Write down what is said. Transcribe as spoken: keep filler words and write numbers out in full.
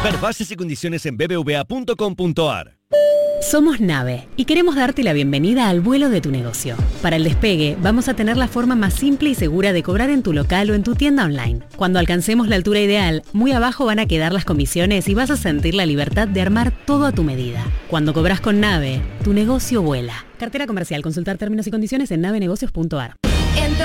Ver bases y condiciones en b b v a punto com punto a r. Somos Nave y queremos darte la bienvenida al vuelo de tu negocio. Para el despegue, vamos a tener la forma más simple y segura de cobrar en tu local o en tu tienda online. Cuando alcancemos la altura ideal, muy abajo van a quedar las comisiones y vas a sentir la libertad de armar todo a tu medida. Cuando cobras con Nave, tu negocio vuela. Cartera comercial. Consultar términos y condiciones en nave negocios punto a r.